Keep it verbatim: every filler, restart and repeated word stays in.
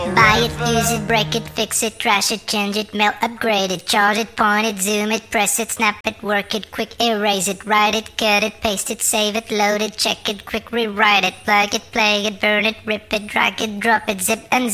Buy it, use it, break it, fix it, trash it, change it, mail, upgrade it, charge it, point it, zoom it, press it, snap it, work it, quick erase it, write it, cut it, paste it, save it, load it, check it, quick rewrite it, plug it, play it, burn it, rip it, drag it, drop it, zip and